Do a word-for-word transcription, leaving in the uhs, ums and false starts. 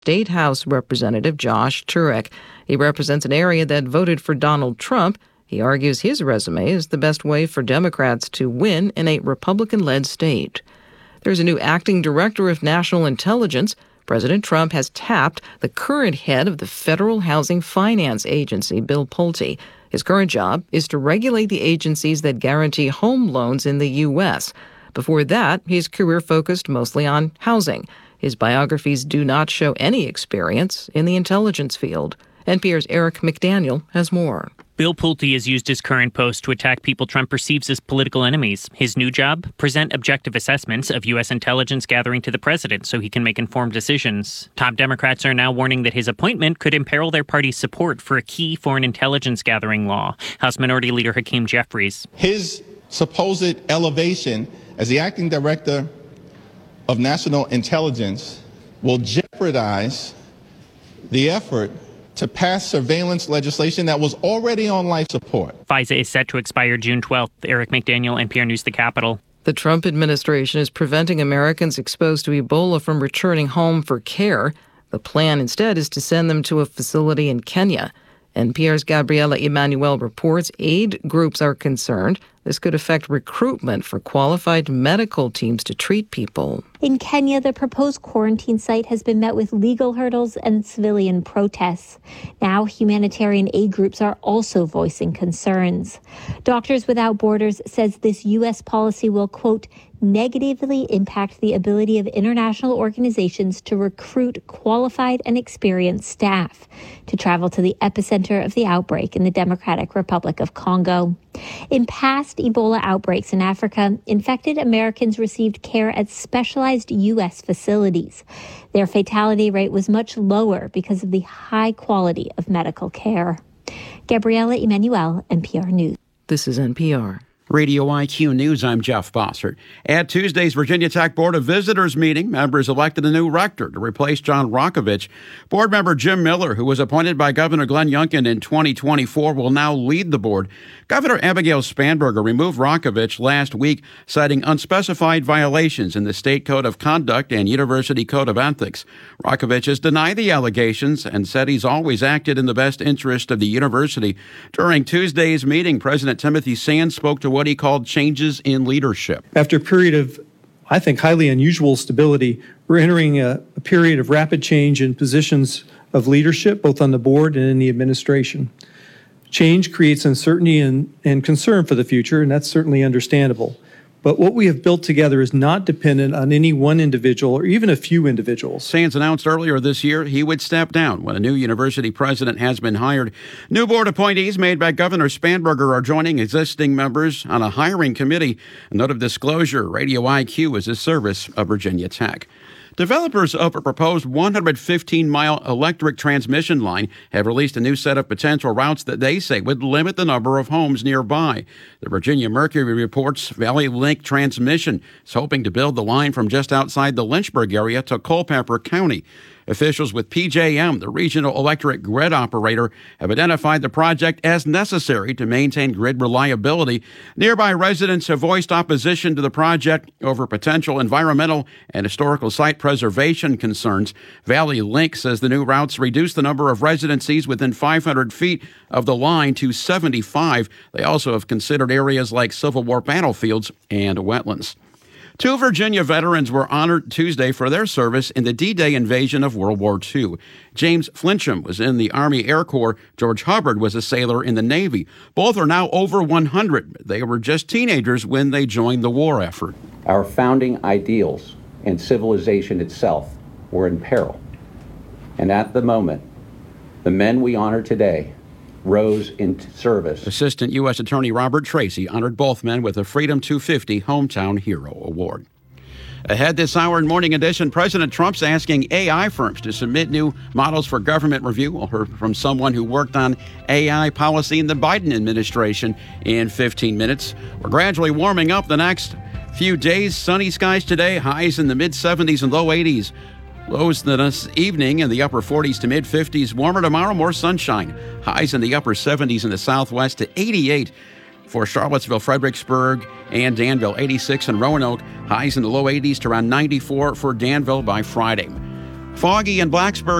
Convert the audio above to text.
State House Representative Josh Turek. He represents an area that voted for Donald Trump. He argues his resume is the best way for Democrats to win in a Republican-led state. There's a new acting director of national intelligence. President Trump has tapped the current head of the Federal Housing Finance Agency, Bill Pulte. His current job is to regulate the agencies that guarantee home loans in the U S. Before that, his career focused mostly on housing. His biographies do not show any experience in the intelligence field. N P R's Eric McDaniel has more. Bill Pulte has used his current post to attack people Trump perceives as political enemies. His new job? Present objective assessments of U S intelligence gathering to the president so he can make informed decisions. Top Democrats are now warning that his appointment could imperil their party's support for a key foreign intelligence gathering law. House Minority Leader Hakeem Jeffries. His supposed elevation as the acting director of national intelligence will jeopardize the effort to pass surveillance legislation that was already on life support. FISA is set to expire June twelfth. Eric McDaniel, N P R News, the Capitol. The Trump administration is preventing Americans exposed to Ebola from returning home for care. The plan instead is to send them to a facility in Kenya. N P R's Gabriela Emanuel reports aid groups are concerned this could affect recruitment for qualified medical teams to treat people. In Kenya, the proposed quarantine site has been met with legal hurdles and civilian protests. Now, humanitarian aid groups are also voicing concerns. Doctors Without Borders says this U S policy will, quote, negatively impact the ability of international organizations to recruit qualified and experienced staff to travel to the epicenter of the outbreak in the Democratic Republic of Congo. In past Ebola outbreaks in Africa, infected Americans received care at specialized U S facilities. Their fatality rate was much lower because of the high quality of medical care. Gabriela Emanuel, N P R News. This is N P R. Radio I Q News, I'm Jeff Bossert. At Tuesday's Virginia Tech Board of Visitors meeting, members elected a new rector to replace John Rokovich. Board member Jim Miller, who was appointed by Governor Glenn Youngkin in twenty twenty-four, will now lead the board. Governor Abigail Spanberger removed Rokovich last week, citing unspecified violations in the State Code of Conduct and University Code of Ethics. Rokovich has denied the allegations and said he's always acted in the best interest of the university. During Tuesday's meeting, President Timothy Sands spoke to what he called changes in leadership. After a period of, I think, highly unusual stability, we're entering a, a period of rapid change in positions of leadership, both on the board and in the administration. Change creates uncertainty and, and concern for the future, and that's certainly understandable. But what we have built together is not dependent on any one individual or even a few individuals. Sands announced earlier this year he would step down when a new university president has been hired. New board appointees made by Governor Spanberger are joining existing members on a hiring committee. A note of disclosure, Radio I Q is a service of Virginia Tech. Developers of a proposed one hundred fifteen mile electric transmission line have released a new set of potential routes that they say would limit the number of homes nearby. The Virginia Mercury reports Valley Link Transmission is hoping to build the line from just outside the Lynchburg area to Culpeper County. Officials with P J M, the regional electric grid operator, have identified the project as necessary to maintain grid reliability. Nearby residents have voiced opposition to the project over potential environmental and historical site preservation concerns. Valley Link says the new routes reduce the number of residencies within five hundred feet of the line to seventy-five. They also have considered areas like Civil War battlefields and wetlands. Two Virginia veterans were honored Tuesday for their service in the D-Day invasion of World War Two. James Flincham was in the Army Air Corps. George Hubbard was a sailor in the Navy. Both are now over one hundred. They were just teenagers when they joined the war effort. Our founding ideals and civilization itself were in peril. And at the moment, the men we honor today rose into service. Assistant U S Attorney Robert Tracy honored both men with the Freedom two fifty Hometown Hero Award. Ahead this hour in Morning Edition, President Trump's asking A I firms to submit new models for government review. We'll hear from someone who worked on A I policy in the Biden administration in fifteen minutes. We're gradually warming up the next few days. Sunny skies today, highs in the mid seventies and low eighties. Lows this evening in the upper forties to mid fifties. Warmer tomorrow, more sunshine. Highs in the upper seventies in the southwest to eighty-eight for Charlottesville, Fredericksburg, and Danville. eighty-six in Roanoke. Highs in the low eighties to around ninety-four for Danville by Friday. Foggy in Blacksburg.